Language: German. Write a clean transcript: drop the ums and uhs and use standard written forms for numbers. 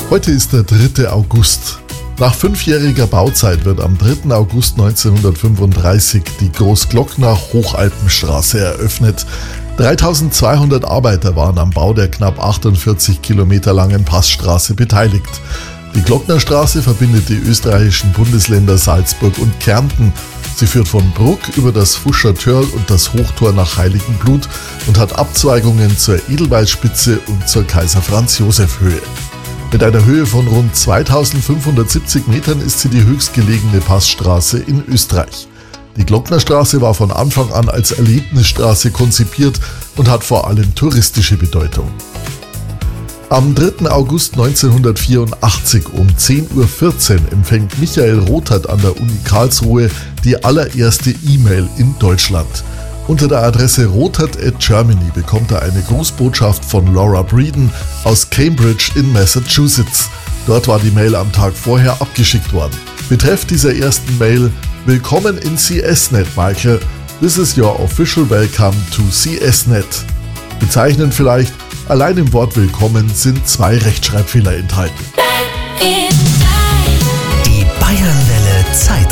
Heute ist der 3. August. Nach 5-jähriger Bauzeit wird am 3. August 1935 die Großglockner Hochalpenstraße eröffnet. 3200 Arbeiter waren am Bau der knapp 48 Kilometer langen Passstraße beteiligt. Die Glocknerstraße verbindet die österreichischen Bundesländer Salzburg und Kärnten. Sie führt von Bruck über das Fuscher Törl und das Hochtor nach Heiligenblut und hat Abzweigungen zur Edelweißspitze und zur Kaiser-Franz-Joseph-Höhe. Mit einer Höhe von rund 2570 Metern ist sie die höchstgelegene Passstraße in Österreich. Die Glocknerstraße war von Anfang an als Erlebnisstraße konzipiert und hat vor allem touristische Bedeutung. Am 3. August 1984 um 10.14 Uhr empfängt Michael Rothert an der Uni Karlsruhe die allererste E-Mail in Deutschland. Unter der Adresse rothert@germany bekommt er eine Grußbotschaft von Laura Breeden aus Cambridge in Massachusetts. Dort war die Mail am Tag vorher abgeschickt worden. Betreff dieser ersten Mail: Willkommen in CSNet, Michael. This is your official welcome to CSNet. Bezeichnend vielleicht, allein im Wort Willkommen sind 2 Rechtschreibfehler enthalten. Die Bayernwelle Zeit.